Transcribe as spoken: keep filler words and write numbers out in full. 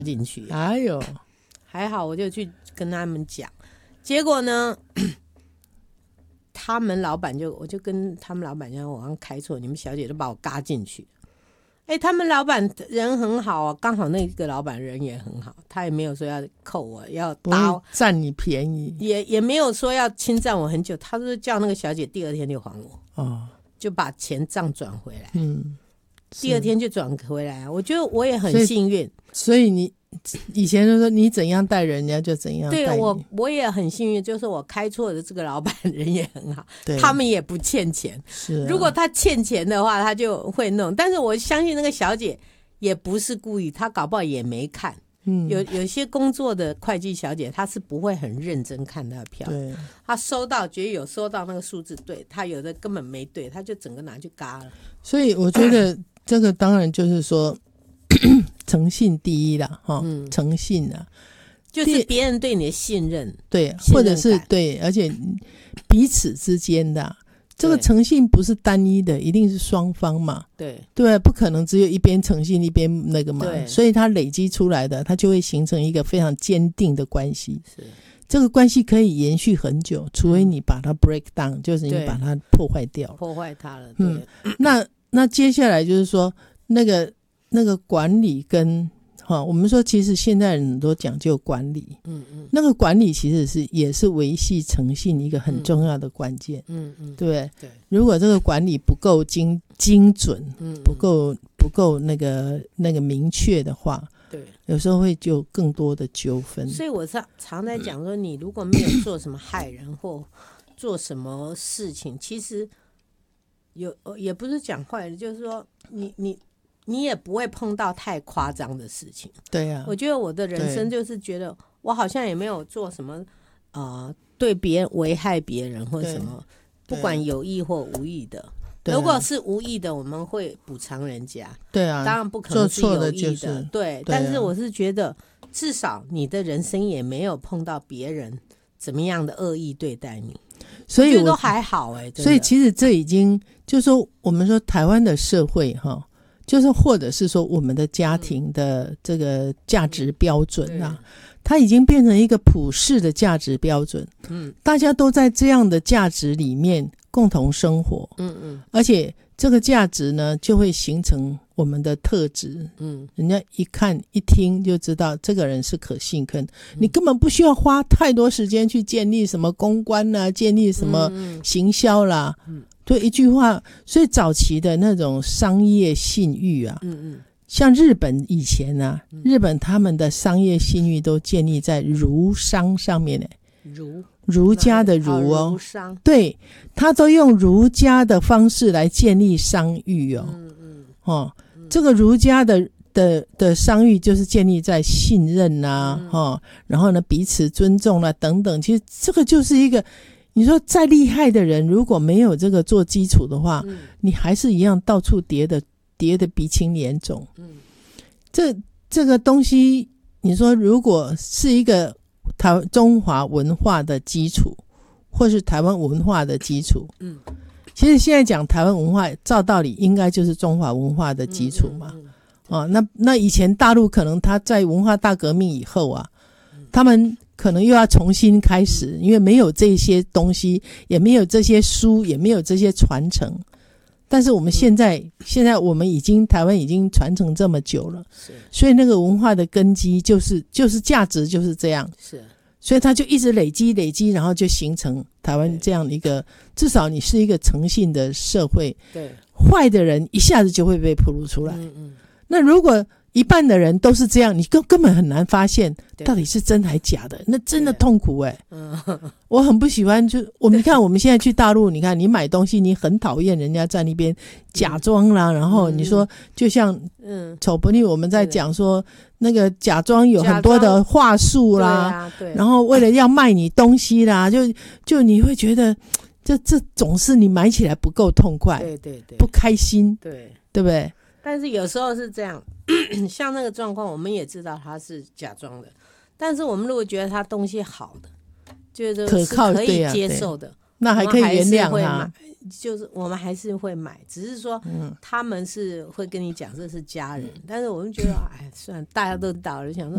进去。 哎呦， 还好我就去跟他们讲，结果呢他们老板就我就跟他们老板讲，我好像开错，你们小姐都把我嘎进去。哎，他们老板人很好啊，刚好那个老板人也很好，他也没有说要扣我，要打占你便宜， 也也没有说要侵占我很久，他就叫那个小姐第二天就还我，哦，就把钱账转回来，嗯，第二天就转回来。我觉得我也很幸运， 所以, 所以你以前就说你怎样待人家就怎样待你。 对，我我也很幸运，就是我开错的这个老板人也很好，他们也不欠钱。 是、啊， 如果他欠钱的话，他就会弄。但是我相信那个小姐也不是故意，她搞不好也没看。嗯，有有些工作的会计小姐，她是不会很认真看她的票。 对， 她收到觉得有收到那个数字对，她有的根本没对，她就整个拿去嘎了。 所以我觉得这个当然就是说。诚信第一啦，哈、嗯，诚信啊， 就是别人对你的信任， 对，或者是对，而且彼此之间的、啊、这个诚信不是单一的，一定是双方嘛， 对对，不可能只有一边诚信一边那个嘛，所以它累积出来的，它就会形成一个非常坚定的关系。是，这个关系可以延续很久，除非你把它 break down，、嗯、就是你把它破坏掉了， 破坏它了。对，嗯， 那那接下来就是说那个。那个管理跟哈，我们说其实现在人都讲究管理，嗯嗯，那个管理其实是也是维系诚信一个很重要的关键，嗯嗯，对对。如果这个管理不够精精准，嗯，不够不够那个那个明确的话，对，有时候会就更多的纠纷。 所以我常常在讲说，你如果没有做什么害人或做什么事情，其实有也不是讲坏的，就是说你你。你也不会碰到太夸张的事情。 对啊， 我觉得我的人生就是觉得我好像也没有做什么呃对别人危害别人或什么，不管有意或无意的。如果是无意的，我们会补偿人家。 对啊， 当然不可能是有意的。 做错的就是、 对，但是我是觉得至少你的人生也没有碰到别人怎么样的恶意对待你， 所以我我觉得都还好哎、欸。 所以其实这已经就是说，我们说台湾的社会哈。就是或者是说我们的家庭的这个价值标准啊，它已经变成一个普世的价值标准，嗯，大家都在这样的价值里面共同生活，嗯嗯，而且这个价值呢就会形成我们的特质，嗯，人家一看一听就知道这个人是可信可，你根本不需要花太多时间去建立什么公关啦，建立什么行销啦，嗯。对，一句话，所以早期的那种商业信誉啊，嗯嗯，像日本以前啊，嗯、日本他们的商业信誉都建立在儒商上面呢， 儒儒家的儒哦， 儒商， 对，他都用儒家的方式来建立商誉哦，嗯嗯，哦，嗯、这个儒家的的的商誉就是建立在信任啊，嗯、哦，然后呢彼此尊重啊等等，其实这个就是一个。你说再厉害的人如果没有这个做基础的话、嗯、你还是一样到处跌的跌的鼻青脸肿、嗯、这这个东西你说如果是一个台中华文化的基础或是台湾文化的基础、嗯、其实现在讲台湾文化照道理应该就是中华文化的基础嘛、嗯嗯嗯哦、那那以前大陆可能他在文化大革命以后啊、嗯、他们可能又要重新开始，因为没有这些东西，也没有这些书，也没有这些传承。但是我们现在，嗯、现在我们已经台湾已经传承这么久了，所以那个文化的根基就是就是价值就是这样，是，所以它就一直累积累积，然后就形成台湾这样的一个，至少你是一个诚信的社会，对，坏的人一下子就会被暴露出来。嗯嗯，那如果一半的人都是这样，你根根本很难发现到底是真还假的，那真的痛苦哎、欸。我很不喜欢，就我们看我们现在去大陆，你看你买东西，你很讨厌人家在那边假装啦，嗯、然后你说就像嗯丑不腻我们在讲说那个假装有很多的话术啦，啊、然后为了要卖你东西啦，就就你会觉得这这总是你买起来不够痛快，对对对，不开心，对对不对？ 但是有时候是这样，像那个状况，我们也知道他是假装的，但是我们如果觉得他东西好的，觉得是可以接受的， 啊、那还可以原谅他， 就是我们还是会买，只是说他们是会跟你讲这是家人，嗯、但是我们觉得哎，算了，大家都倒了，想说